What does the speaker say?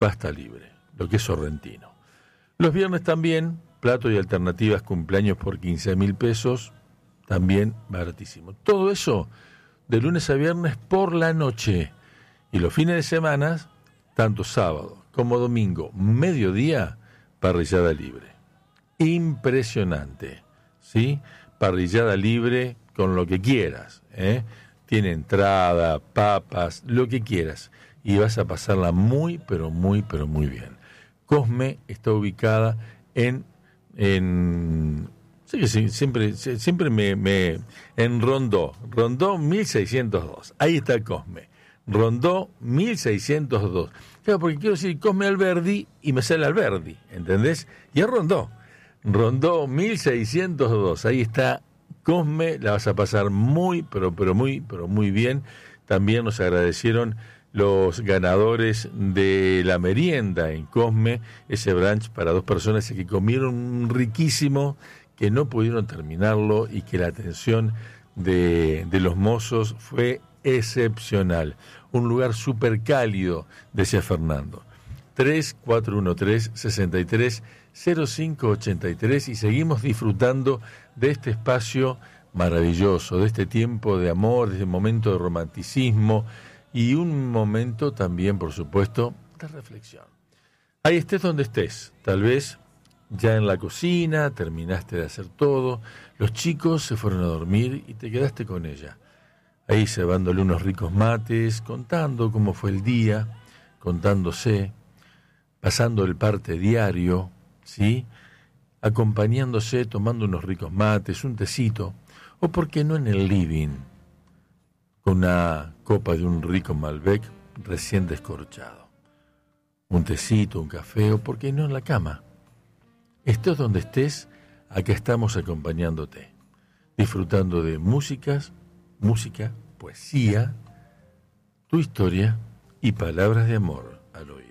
Pasta Libre, lo que es sorrentino. Los viernes también, platos y alternativas, cumpleaños por 15.000 pesos, también baratísimo. Todo eso de lunes a viernes por la noche. Y los fines de semana, tanto sábado como domingo, mediodía, parrillada libre. Impresionante, ¿sí? Parrillada libre con lo que quieras, ¿eh? Tiene entrada, papas, lo que quieras. Y vas a pasarla muy, pero muy, pero muy bien. Cosme está ubicada en sé que siempre me en Rondó 1602. Ahí está Cosme. Rondó 1602. Claro, porque quiero decir Cosme Alberdi y me sale Alberdi, ¿entendés? Y es Rondó 1602. Ahí está Cosme, la vas a pasar muy, pero muy bien. También nos agradecieron los ganadores de la merienda en Cosme, ese brunch para 2 personas que comieron riquísimo, que no pudieron terminarlo y que la atención de los mozos fue excepcional. Un lugar súper cálido, decía Fernando. 3413-630583 y seguimos disfrutando de este espacio maravilloso, de este tiempo de amor, de este momento de romanticismo y un momento también, por supuesto, de reflexión. Ahí estés donde estés, tal vez ya en la cocina, terminaste de hacer todo, los chicos se fueron a dormir y te quedaste con ella. Ahí cebándole unos ricos mates, contando cómo fue el día, contándose, pasando el parte diario, ¿sí? Acompañándose, tomando unos ricos mates, un tecito, o por qué no en el living, con una copa de un rico Malbec recién descorchado. Un tecito, un café, o por qué no en la cama. Estés donde estés, acá estamos acompañándote, disfrutando de música, poesía, tu historia y palabras de amor al oído.